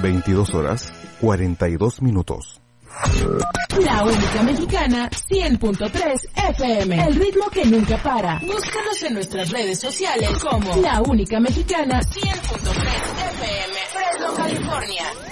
22 horas, 42 minutos. La única mexicana, 100.3 FM. El ritmo que nunca para. Búscanos en nuestras redes sociales como La Única Mexicana, 100.3 FM. Fresno, California.